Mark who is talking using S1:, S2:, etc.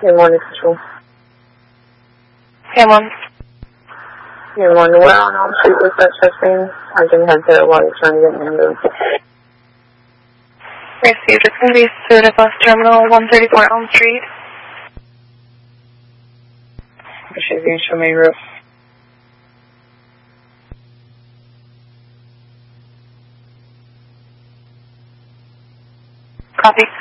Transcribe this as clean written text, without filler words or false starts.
S1: Good morning, Control.
S2: Hey, Mom.
S1: Good morning. Where on Elm Street was that testing? I didn't have to while you're trying to get me moved.
S2: Received. It's going to be Certa Bus Terminal 134 Elm Street.
S1: She's going to show me roof.
S2: Copy.